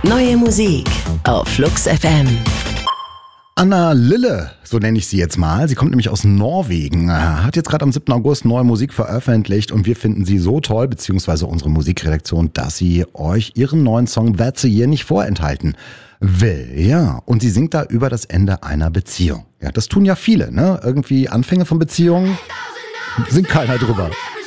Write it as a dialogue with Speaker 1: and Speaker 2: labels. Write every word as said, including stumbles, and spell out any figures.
Speaker 1: Neue Musik auf Flux F M.
Speaker 2: Anna Lille, so nenne ich sie jetzt mal. Sie kommt nämlich aus Norwegen, hat jetzt gerade am siebten August neue Musik veröffentlicht und wir finden sie so toll, beziehungsweise unsere Musikredaktion, dass sie euch ihren neuen Song That's a Year nicht vorenthalten will. Ja, und sie singt da über das Ende einer Beziehung. Ja, das tun ja viele, ne? Irgendwie Anfänge von Beziehungen, singt keiner drüber.